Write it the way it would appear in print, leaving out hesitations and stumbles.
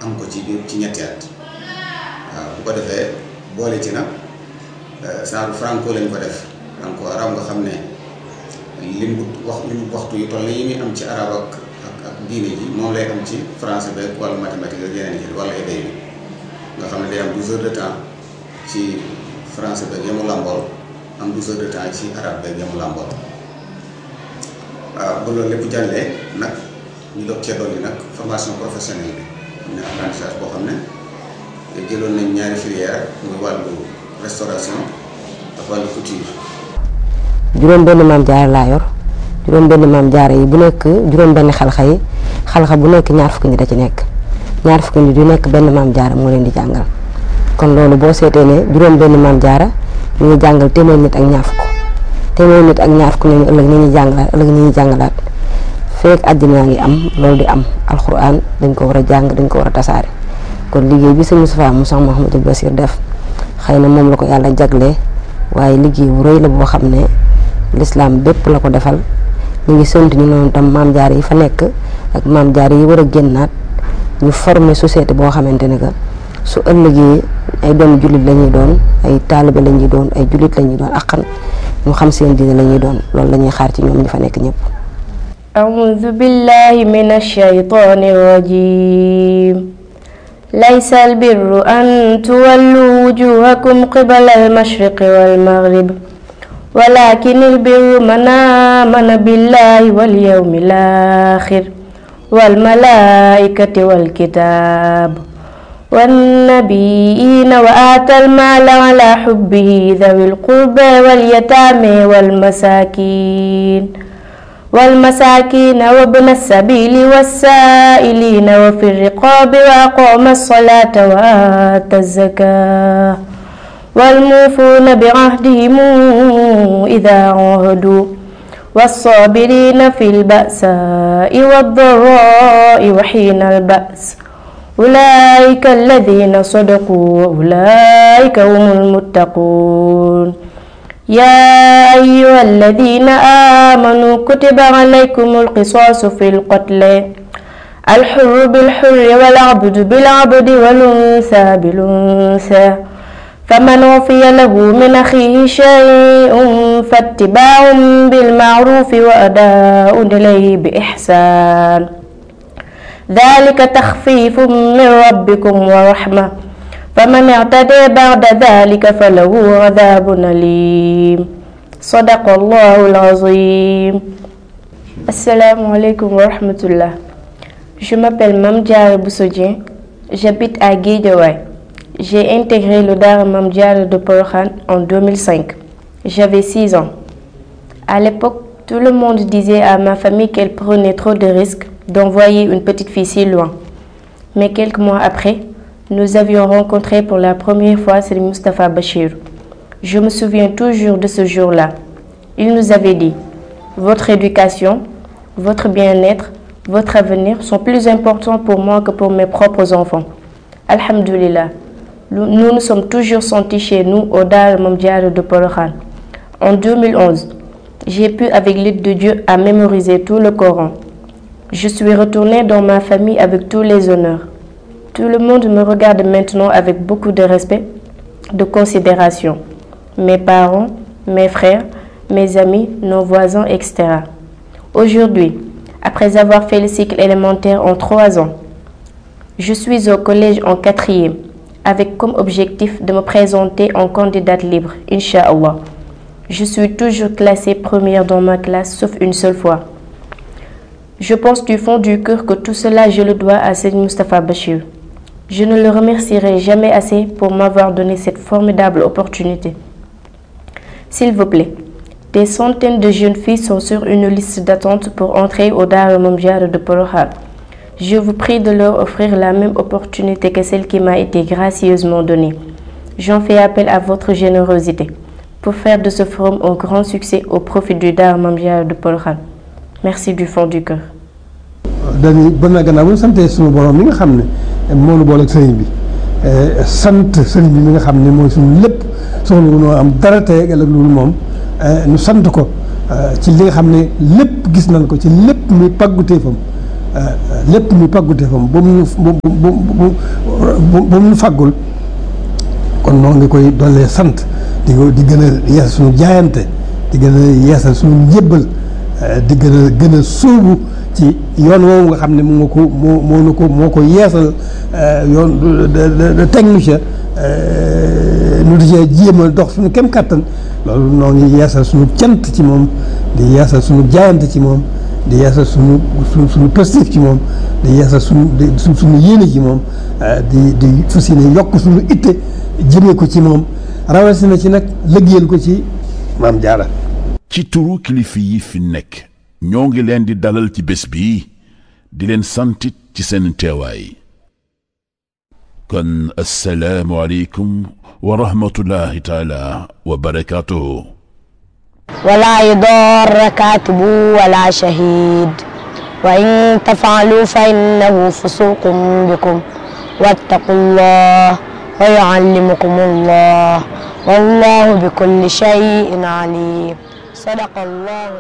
am ko ci biir ci ñetti at waaw bu ko defee boole ci nag saaru franco lañ ko def franco arab nga xam ne limu waxtu yu toll yi muy am ci arab ak diine ji moom lay am ci français beeg wala mathématique ak yeneen yi wala éday bi nga xam ne day am 12 heures de temps ci français beeg yamu làmbool am 12 heures de temps ci arabe beeg yamu làmbool waaw bu loolu lépp jàllee nag ñu doog cee dolli nag formation professionnelle bi ne apprentissage boo xam ne jëloon nañ ñaari filière muy wàllu restauration ak wàllu couture. juróom benn maam jaara laa yor juróom benn maam jaara yi bu nekk juróom benn xalxa yi xalxa bu nekk ñaar fukki nit a ci nekk ñaar fukki nit yu nekk benn maam jaara moo leen di jàngal kon loolu boo seetee ne juróom benn maam jaara ñu ngi jàngal téeméer nit ak ñaar fukk téeméer nit ak ñaar fukk ñooñu ëllëg ni ñuy jàngalaat feek àddina ngi am loolu di am alxuraan dañ ko war a jàng dañ ko war a tasaare kon liggéey bi sëñ Moustapha Moussa Mouhamadou Bassir def xëy na moom la ko yàlla jaglee waaye liggéey bu rëy la boo xam ne l'islam bépp la ko defal ñu ngi sant ñu noonu tam maam jaar yi fa nekk ak maam jaar yi war a génnaat ñu former société boo xamante ne que su ëllëgee ay doom jullit la ñuy doon ay taalibe la ñuy doon ay jullit la ñuy doon akkan ñu xam seen diine la ñuy doon loolu la ñuy xaar ci ñoom ñi fa nekk ñëpp. أعوذ بالله من الشيطان الرجيم ليس البر أن تولوا وجوهكم قبل المشرق والمغرب ولكن البر من آمن بالله واليوم الآخر والملائكة والكتاب والنبيين وآتى المال على حبه ذوي القربى واليتامى والمساكين وابن السبيل والسائلين وفي الرقاب وأقام الصلاة وآتى الزكاة والموفون بعهدهم إذا عاهدوا والصابرين في البأساء والضراء وحين البأس أولئك الذين صدقوا وأولئك هم المتقون يا أيها الذين آمنوا كتب عليكم القصاص في القتل الحر بالحر والعبد بالعبد والأنثى بالأنثى فمن عفي له من أخيه شيء فاتباع بالمعروف وأداء إليه بإحسان ذلك تخفيف من ربكم ورحمة فمن اعتدى بعد ذلك فله عذاب أليم صدق الله العظيم. Assalamu alaikum wa rahmatullah. Je m'appelle Mame Diarra Bousso Dieng, j'habite à Guédiawaye. J'ai intégré le Daara Mame Diarra de Porokhane en 2005. J'avais 6 ans. À l'époque, tout le monde disait à ma famille qu'elle prenait trop de risques d'envoyer une petite fille si loin. Mais quelques mois après, nous avions rencontré pour la première fois Serigne Moustapha Bachir. Je me souviens toujours de ce jour-là. Il nous avait dit « Votre éducation, votre bien-être, votre avenir sont plus importants pour moi que pour mes propres enfants. » Alhamdulillah, nous nous sommes toujours sentis chez nous au Daara Mame Diarra de Porokhane. En 2011, j'ai pu avec l'aide de Dieu à mémoriser tout le Coran. Je suis retournée dans ma famille avec tous les honneurs. Tout le monde me regarde maintenant avec beaucoup de respect, de considération. Mes parents, mes frères, mes amis, nos voisins, etc. Aujourd'hui, après avoir fait le cycle élémentaire en 3 ans, je suis au collège en 4e, avec comme objectif de me présenter en candidate libre, Inch'Allah. Je suis toujours classée première dans ma classe, sauf une seule fois. Je pense du fond du cœur que tout cela, je le dois à Serigne Moustapha Bachir. Je ne le remercierai jamais assez pour m'avoir donné cette formidable opportunité. S'il vous plaît, des centaines de jeunes filles sont sur une liste d'attente pour entrer au Daara Mame Diarra de Porokhane. Je vous prie de leur offrir la même opportunité que celle qui m'a été gracieusement donnée. J'en fais appel à votre générosité pour faire de ce forum un grand succès au profit du Daara Mame Diarra de Porokhane. Merci du fond du cœur. dañuy bëna gannaaw bu santé suñu borom mi nga xam ne moo nu boole ak sëriñ bi sant sëriñ bi mi nga xam ne mooy suñu lépp soxla noo am dara tey ëllëg loolu moom nu sant ko ci li nga xam ne lépp gis nañ ko ci lépp muy pàgguteefam lépp muy pàggute fam ba mu ñu faggul kon noo ngi koy dollee sant di gën a yeesal suñu jaayante di gën a yeesal suñu njébbal di gën a sóobu ci yoon woowu nga xam ne moo ko yeesal yoon teg nu ca nu di cee jéem a dox suñu kem kàttan loolu noo ngi yeesal suñu cant ci moom di yeesal suñu jaayante ci moom di yeesal suñu positif ci moom di yeesal suñu yéene ci moom di fas yéene yokk suñu itte jëmee ko ci moom rawatina ci nag liggéeyal ko ci Maam Jaara. ci turu kilifa yi fi nekk ñoo ngi leen di dalal ci bés bi di leen santit ci seen teewaay kon assalaamu aleykum wa rahmatullahi taala wa barakaatuhu. ولا يضار كاتب ولا شهيد وإن تفعلوا فإنه فسوق بكم واتقوا الله ويعلمكم الله والله بكل شيء عليم صدق الله.